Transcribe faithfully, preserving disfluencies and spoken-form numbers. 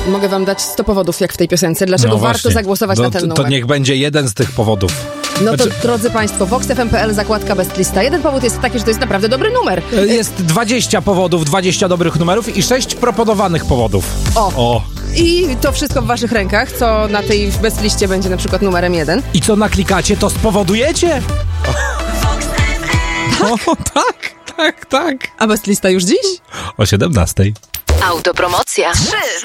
Mogę wam dać sto powodów, jak w tej piosence. Dlaczego No warto właśnie. zagłosować no, na ten to, numer? to niech będzie jeden z tych powodów. No to, Znaczy- drodzy państwo, vox f m kropka p l, zakładka bestlista. Jeden powód jest taki, że to jest naprawdę dobry numer. Jest dwadzieścia powodów, dwadzieścia dobrych numerów i sześć proponowanych powodów. O. o. I to wszystko w waszych rękach, co na tej bestliście będzie na przykład numerem jeden. I co naklikacie, to spowodujecie? O, tak, tak, tak. A bestlista już dziś? O siedemnastej. Autopromocja. trzy,